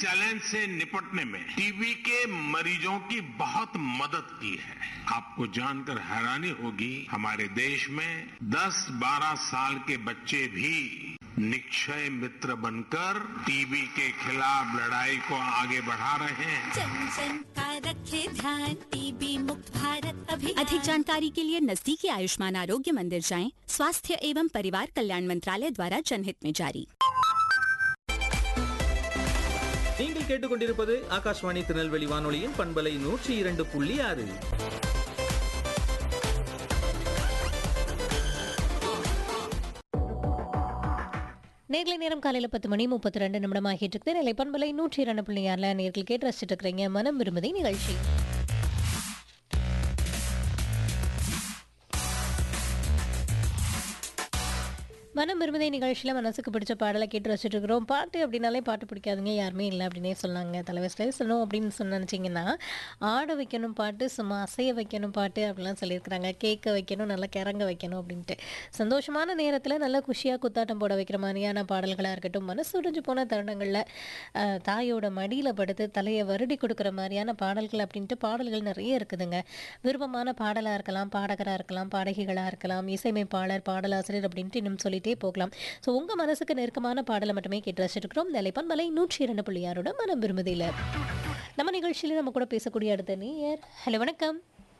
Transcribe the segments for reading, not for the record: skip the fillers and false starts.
Challenge से निपटने में टीबी के मरीजों की बहुत मदद की है। आपको जानकर हैरानी होगी, हमारे देश में 10-12 साल के बच्चे भी निक्षय मित्र बनकर टीबी के खिलाफ लड़ाई को आगे बढ़ा रहे हैं। जन जन का रखे ध्यान, टीबी मुक्त भारत अभियान। अधिक जानकारी के लिए नजदीकी आयुष्मान आरोग्य मंदिर जाएं। स्वास्थ्य एवं परिवार कल्याण मंत्रालय द्वारा जनहित में जारी। நீங்கள் கேட்டுக்கொண்டிருப்பது ஆகாஷ்வாணி திருநெல்வேலி வானொலியின் பண்பலை 102.6. நேர்களை நேரம் காலையில் 10:32 ஆகிட்டு இருக்குது. நிலை பண்பலை 102.6 நேர்கள் கேட்டு ரசிச்சுட்டு இருக்கிறீங்க மனம் விரும்புதை நிகழ்ச்சி. மனம் விரும்புதை நிகழ்ச்சியில் மனசுக்கு பிடிச்ச பாடலை கேட்டு ரசிச்சுட்டு இருக்கிறோம். பாட்டு அப்படின்னாலே பாட்டு பிடிக்காதுங்க யாருமே இல்லை அப்படின்னே சொன்னாங்க. தலைவரில் சொல்லணும் அப்படின்னு நினச்சிங்கன்னா ஆட வைக்கணும் பாட்டு, சும்மா அசைய வைக்கணும் பாட்டு அப்படிலாம் சொல்லியிருக்கிறாங்க. கேட்க வைக்கணும், நல்லா கிறங்க வைக்கணும் அப்படின்ட்டு. சந்தோஷமான நேரத்தில் நல்லா குஷியாக குத்தாட்டம் போட வைக்கிற மாதிரியான பாடல்களாக இருக்கட்டும், மனசு உடைஞ்சு போன தருணங்களில் தாயோட மடியில் படுத்து தலையை வருடி கொடுக்குற மாதிரியான பாடல்கள் அப்படின்ட்டு பாடல்கள் நிறைய இருக்குதுங்க. விருப்பமான பாடலாக இருக்கலாம், பாடகராக இருக்கலாம், பாடகிகளாக இருக்கலாம், இசையமைப்பாளர், பாடலாசிரியர் அப்படின்ட்டு இன்னும் சொல்லிட்டே போகலாம். ஸோ உங்கள் மனசுக்கு நெருக்கமான பாடலை மட்டுமே கேட்டு ரசிச்சிருக்கிறோம். நிலைப்பன்மலை 102.6 மனம் விரும்புதில்லை. நம்ம நிகழ்ச்சியில் நம்ம கூட பேசக்கூடிய அடுத்த நேயர். ஹலோ, வணக்கம்.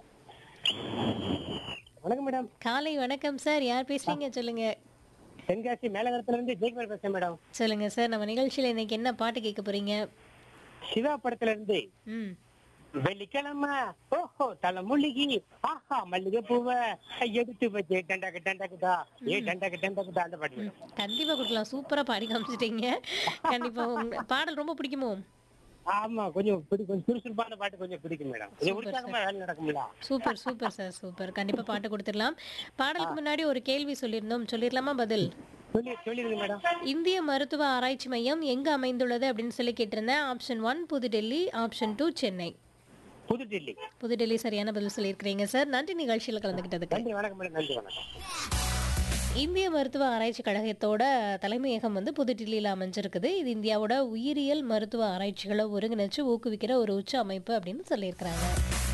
வணக்கம் மேடம். காலை வணக்கம் சார். யார் பேசுறீங்க சொல்லுங்க. தென்காசி மேலகரத்துல இருந்து ஜெய்குமார் பேசுறேன் மேடம். சொல்லுங்க சார், நம்ம நிகழ்ச்சியில் இன்னைக்கு என்ன பாட்டு கேட்க போறீங்க? சிவா படத்துல இருந்து வெள்ளிக்கிழமை ஓஹோ தலைமுழுகி ஆஹா மல்லிகை பூவை எடுத்து வச்சு டண்டாக்கு டண்டாக்குதா டண்டாக்கு டண்டாக்குதா அந்த பாட்டு. கண்டிப்பா கொடுக்கலாம். சூப்பரா பாடி காமிச்சிட்டீங்க. கண்டிப்பா பாடல் ரொம்ப பிடிக்குமோ? ஆமா, கொஞ்சம் கொஞ்சம் சுறுசுறுப்பான பாட்டு கொஞ்சம் பிடிக்கும் மேடம். கொஞ்சம் உற்சாகமா வேலை நடக்கும்ல. Super super sir, super. கண்டிப்பா பாட்டு கொடுத்துடலாம். பாடலுக்கு முன்னாடி ஒரு கேள்வி சொல்லியிருந்தோம், சொல்லிடலாமா பதில்? சொல்லிருங்க மேடம். இந்திய மருத்துவ ஆராய்ச்சி மையம் எங்க அமைந்துள்ளது அப்படின்னு சொல்லி கேட்டிருந்தேன். ஆப்ஷன் 1 புதுடெல்லி, ஆப்ஷன் 2 சென்னை. புதுடெல்லி. புதுடெல்லி சரியான பதில் சொல்லியிருக்கிறீங்க சார். நன்றி நிகழ்ச்சியில் கலந்துக்கிட்டதுக்கு. நன்றி, வணக்கம் மேடம். நன்றி, வணக்கம். இந்திய மருத்துவ ஆராய்ச்சி கழகத்தோட தலைமையகம் புதுடில்லியில் அமைஞ்சிருக்குது. இது இந்தியாவோட உயிரியல் மருத்துவ ஆராய்ச்சிகளை ஒருங்கிணைச்சு ஊக்குவிக்கிற ஒரு உச்ச அமைப்பு அப்படின்னு சொல்லியிருக்கிறாங்க.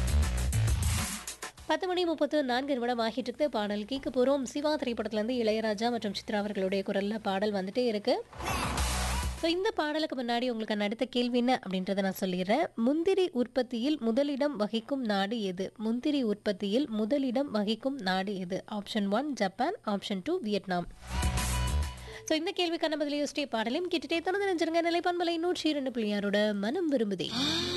10:34 ஆகிட்டு இருக்கு. பாடல் கேட்க போகிறோம். சிவா திரைப்படத்துலேருந்து இளையராஜா மற்றும் சித்ரா அவர்களுடைய குரலில் பாடல் வந்துட்டே இருக்கு. ஸோ இந்த பாடலுக்கு முன்னாடி உங்களுக்கு அடுத்த கேள்வி என்ன அப்படின்றத நான் சொல்லிடுறேன். முந்திரி உற்பத்தியில் முதலிடம் வகிக்கும் நாடு எது? முந்திரி உற்பத்தியில் முதலிடம் வகிக்கும் நாடு எது? Option 1 Japan, option 2 Vietnam. So இந்த கேள்விக்கான பதிலை யோசிச்சே பாடலையும் கேட்டுட்டே தொடர்ந்து நினைச்சிருங்க. நிலைப்பன்மலை 102.6 மனம் விரும்புதே.